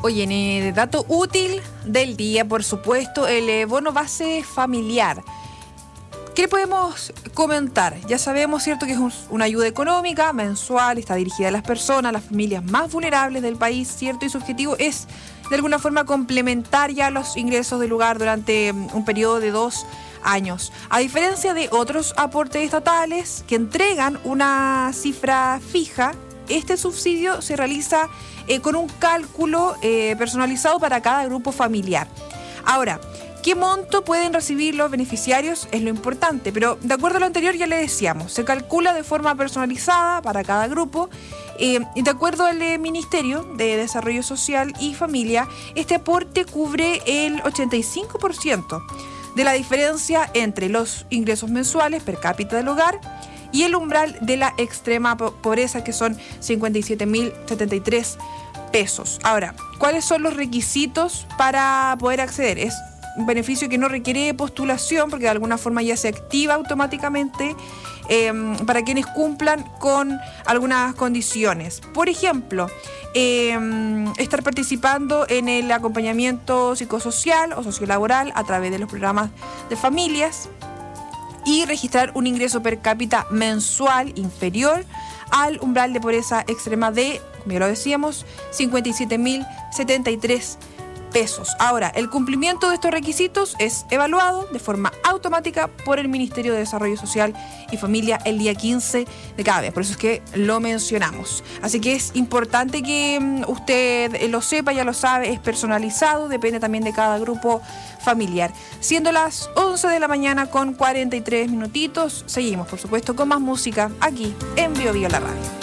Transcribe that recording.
Oye, en el dato útil del día, por supuesto, el bono base familiar. ¿Qué le podemos comentar? Ya sabemos, ¿cierto?, que es una ayuda económica mensual, está dirigida a las personas, a las familias más vulnerables del país, ¿cierto? Y su objetivo es, de alguna forma, complementar ya los ingresos del hogar durante un periodo de 2 años. A diferencia de otros aportes estatales que entregan una cifra fija, este subsidio se realiza con un cálculo personalizado para cada grupo familiar. Ahora, ¿qué monto pueden recibir los beneficiarios? Es lo importante, pero de acuerdo a lo anterior ya le decíamos, se calcula de forma personalizada para cada grupo y de acuerdo al Ministerio de Desarrollo Social y Familia, este aporte cubre el 85% de la diferencia entre los ingresos mensuales per cápita del hogar y el umbral de la extrema pobreza, que son 57.073 pesos. Ahora, ¿cuáles son los requisitos para poder acceder? Es un beneficio que no requiere postulación porque de alguna forma ya se activa automáticamente para quienes cumplan con algunas condiciones. Por ejemplo, estar participando en el acompañamiento psicosocial o sociolaboral a través de los programas de familias y registrar un ingreso per cápita mensual inferior al umbral de pobreza extrema de, como ya lo decíamos, 57.073 pesos. Ahora, el cumplimiento de estos requisitos es evaluado de forma automática por el Ministerio de Desarrollo Social y Familia el día 15 de cada mes. Por eso es que lo mencionamos. Así que es importante que usted lo sepa, ya lo sabe, es personalizado, depende también de cada grupo familiar. Siendo las 11 de la mañana con 43 minutitos, seguimos, por supuesto, con más música aquí en Bio Bio la Radio.